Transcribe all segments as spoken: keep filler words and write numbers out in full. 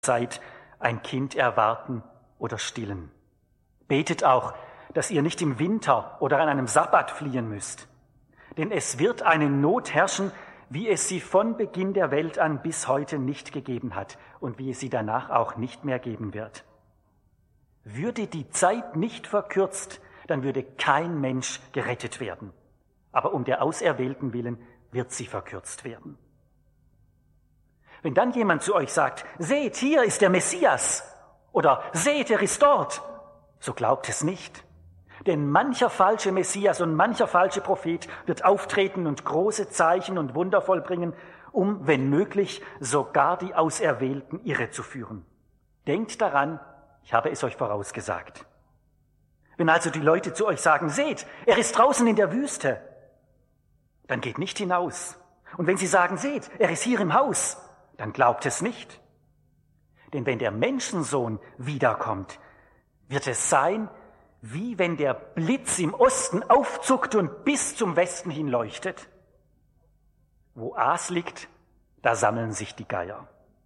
Zeit ein Kind erwarten oder stillen. Betet auch, dass ihr nicht im Winter oder an einem Sabbat fliehen müsst. Denn es wird eine Not herrschen, wie es sie von Beginn der Welt an bis heute nicht gegeben hat und wie es sie danach auch nicht mehr geben wird. Würde die Zeit nicht verkürzt, dann würde kein Mensch gerettet werden. Aber um der Auserwählten willen wird sie verkürzt werden. Wenn dann jemand zu euch sagt, seht, hier ist der Messias oder seht, er ist dort, so glaubt es nicht. Denn mancher falsche Messias und mancher falsche Prophet wird auftreten und große Zeichen und Wunder vollbringen, um, wenn möglich, sogar die Auserwählten irre zu führen. Denkt daran, ich habe es euch vorausgesagt. Wenn also die Leute zu euch sagen, seht, er ist draußen in der Wüste, dann geht nicht hinaus. Und wenn sie sagen, seht, er ist hier im Haus, dann glaubt es nicht. Denn wenn der Menschensohn wiederkommt, wird es sein, wie wenn der Blitz im Osten aufzuckt und bis zum Westen hin leuchtet. Wo Aas liegt, da sammeln sich die Geier.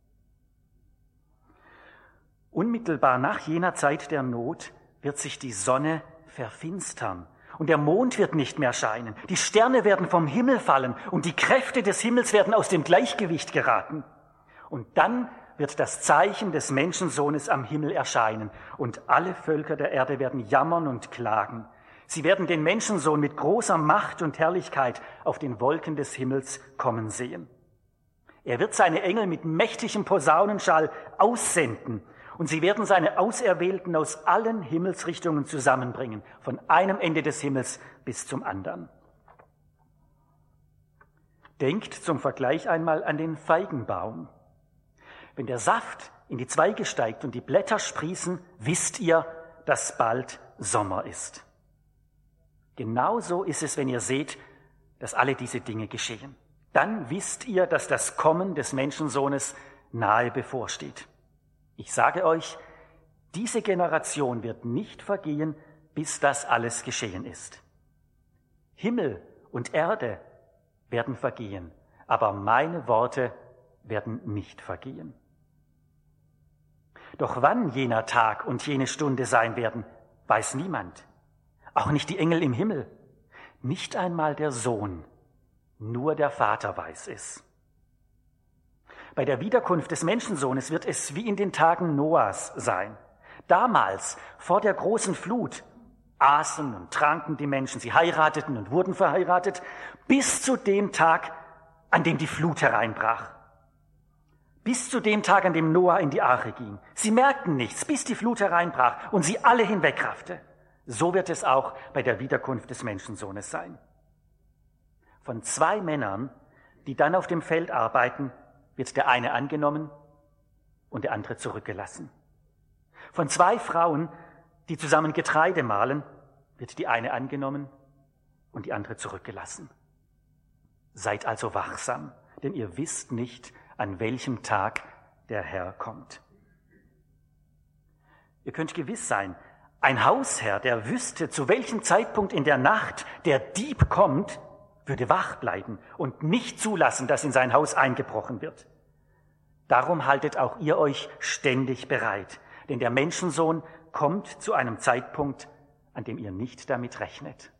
Unmittelbar nach jener Zeit der Not wird sich die Sonne verfinstern und der Mond wird nicht mehr scheinen. Die Sterne werden vom Himmel fallen und die Kräfte des Himmels werden aus dem Gleichgewicht geraten. Und dann wird das Zeichen des Menschensohnes am Himmel erscheinen und alle Völker der Erde werden jammern und klagen. Sie werden den Menschensohn mit großer Macht und Herrlichkeit auf den Wolken des Himmels kommen sehen. Er wird seine Engel mit mächtigem Posaunenschall aussenden und sie werden seine Auserwählten aus allen Himmelsrichtungen zusammenbringen, von einem Ende des Himmels bis zum anderen. Denkt zum Vergleich einmal an den Feigenbaum. Wenn der Saft in die Zweige steigt und die Blätter sprießen, wisst ihr, dass bald Sommer ist. Genauso ist es, wenn ihr seht, dass alle diese Dinge geschehen. Dann wisst ihr, dass das Kommen des Menschensohnes nahe bevorsteht. Ich sage euch, diese Generation wird nicht vergehen, bis das alles geschehen ist. Himmel und Erde werden vergehen, aber meine Worte werden nicht vergehen. Doch wann jener Tag und jene Stunde sein werden, weiß niemand. Auch nicht die Engel im Himmel. Nicht einmal der Sohn. Nur der Vater weiß es. Bei der Wiederkunft des Menschensohnes wird es wie in den Tagen Noahs sein. Damals, vor der großen Flut, aßen und tranken die Menschen, sie heirateten und wurden verheiratet, bis zu dem Tag, an dem die Flut hereinbrach. Bis zu dem Tag, an dem Noah in die Arche ging. Sie merkten nichts, bis die Flut hereinbrach und sie alle hinwegraffte. So wird es auch bei der Wiederkunft des Menschensohnes sein. Von zwei Männern, die dann auf dem Feld arbeiten, wird der eine angenommen und der andere zurückgelassen. Von zwei Frauen, die zusammen Getreide mahlen, wird die eine angenommen und die andere zurückgelassen. Seid also wachsam, denn ihr wisst nicht, an welchem Tag der Herr kommt. Ihr könnt gewiss sein, ein Hausherr, der wüsste, zu welchem Zeitpunkt in der Nacht der Dieb kommt, würde wach bleiben und nicht zulassen, dass in sein Haus eingebrochen wird. Darum haltet auch ihr euch ständig bereit, denn der Menschensohn kommt zu einem Zeitpunkt, an dem ihr nicht damit rechnet.